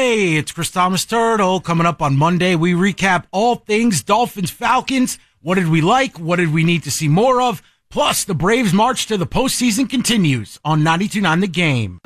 Hey, it's Chris Thomas Turtle. Coming up on Monday, we recap all things Dolphins Falcons. What did we like? What did we need to see more of? Plus, the Braves' march to the postseason continues on 92.9 The Game.